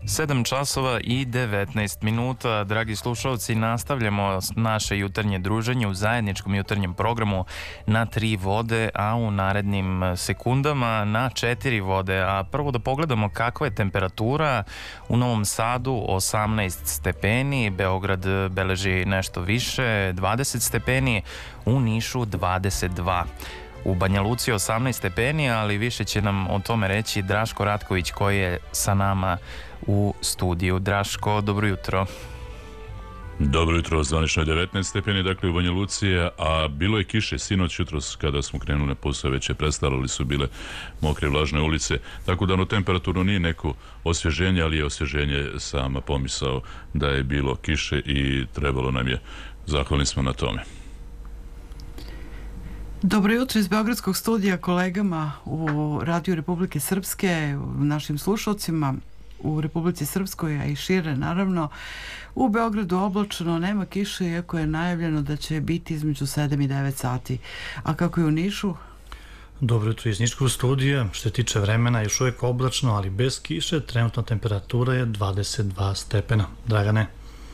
7 časova i 19 minuta. Dragi slušalci, nastavljamo naše jutarnje druženje u zajedničkom jutarnjem programu na 3 vode, a u narednim sekundama na 4 vode. A prvo da pogledamo kakva je temperatura. U Novom Sadu 18 stepeni, Beograd beleži nešto više, 20 stepeni, u Nišu 22. U Banja Luci 18 stepeni, ali više će nam o tome reći Draško Ratković koji je sa nama u studiju. Draško, dobro jutro. Dobro jutro, zvanično je 19 stepeni, dakle u Banja Luci, a bilo je kiše sinoć, jutros kada smo krenuli na posao, već je prestalo, ali su bile mokre vlažne ulice, tako da temperaturno nije neko osvježenje, ali je osvježenje sama pomisao da je bilo kiše i trebalo nam je, zahvalni smo na tome. Dobro jutro iz Beogradskog studija kolegama u Radiju Republike Srpske, našim slušalcima u Republici Srpskoj, a i šire naravno. U Beogradu oblačno, nema kiše, iako je najavljeno da će biti između 7 i 9 sati. A kako je u Nišu? Dobro jutro iz Niškog studija. Što se tiče vremena, još uvijek oblačno, ali bez kiše. Trenutna temperatura je 22 stepena. Dragane?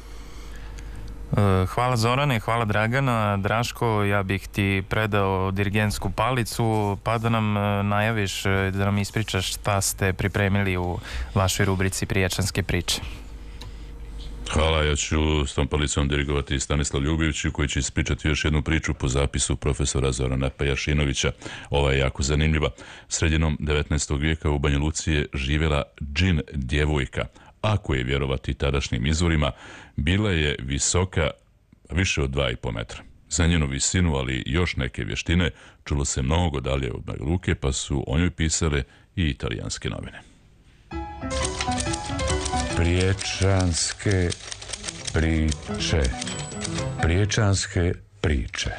Hvala Zorane, hvala Dragana. Draško, ja bih ti predao dirigentsku palicu, pa da nam najaviš, da nam ispričaš šta ste pripremili u vašoj rubrici Priječanske priče. Hvala, ja ću s tom palicom dirigovati Stanislav Ljubivić, koji će ispričati još jednu priču po zapisu profesora Zorana Pajašinovića. Ova je jako zanimljiva. Sredinom 19. vijeka u Banja Luci je živjela džin djevojka. Ako je vjerovati tadašnjim izvorima, bila je visoka više od 2,5 metra. Za njenu visinu, ali još neke vještine, čulo se mnogo dalje od Banja Luke, pa su o njoj pisale i italijanske novine. Priječanske priče. Priječanske priče.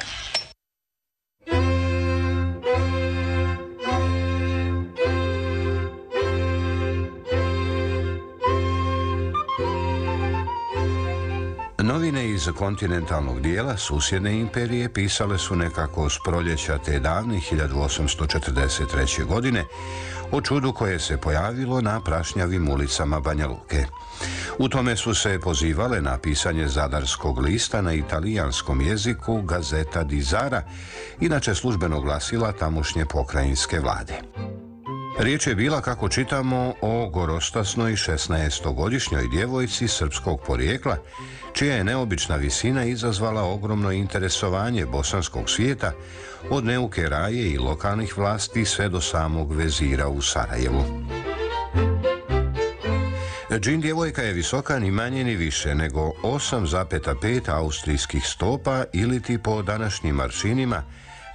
Novine iz kontinentalnog dijela susjedne imperije pisale su nekako s proljeća te davne 1843. godine o čudu koje se pojavilo na prašnjavim ulicama Banja Luke. U tome su se pozivale na pisanje zadarskog lista na italijanskom jeziku Gazeta di Zara, inače službenog glasila tamošnje pokrajinske vlade. Riječ je bila, kako čitamo, o gorostasnoj 16-godišnjoj djevojci srpskog porijekla, čija je neobična visina izazvala ogromno interesovanje bosanskog svijeta, od neuke raje i lokalnih vlasti sve do samog vezira u Sarajevu. Džin djevojka je visoka ni manje ni više nego 8,5 austrijskih stopa ili ti po današnjim aršinima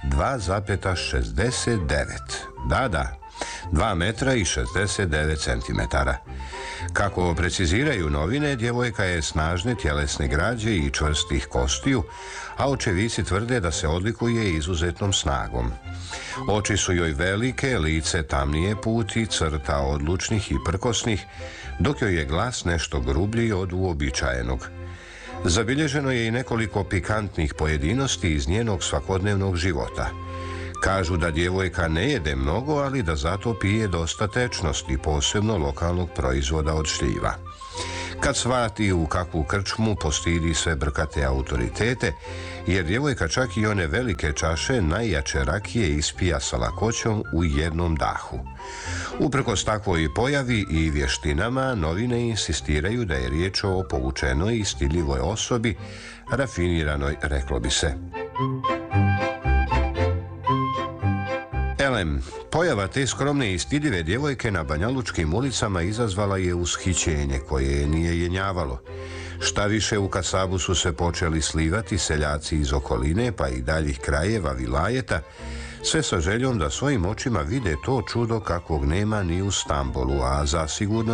2,69. Da, 2 metra i 69 centimetara. Kako preciziraju novine, djevojka je snažne tjelesne građe i čvrstih kostiju, a očevici tvrde da se odlikuje izuzetnom snagom. Oči su joj velike, lice tamnije puti, crta odlučnih i prkosnih, dok joj je glas nešto grublji od uobičajenog. Zabilježeno je i nekoliko pikantnih pojedinosti iz njenog svakodnevnog života. Kažu da djevojka ne jede mnogo, ali da zato pije dosta tečnosti, posebno lokalnog proizvoda od šljiva. Kad shvati u kakvu krčmu, postidi sve brkate autoritete, jer djevojka čak i one velike čaše najjače rakije ispija sa lakoćom u jednom dahu. Uprkos takvoj pojavi i vještinama, novine insistiraju da je riječ o povučenoj i stidljivoj osobi, rafiniranoj, reklo bi se. Pojava te skromne i stidljive djevojke na banjalučkim ulicama izazvala je ushićenje koje je nije jenjavalo. Šta više, u kasabu su se počeli slivati seljaci iz okoline pa i daljih krajeva vilajeta, sve sa željom da svojim očima vide to čudo kakvog nema ni u Stambolu, a zasigurno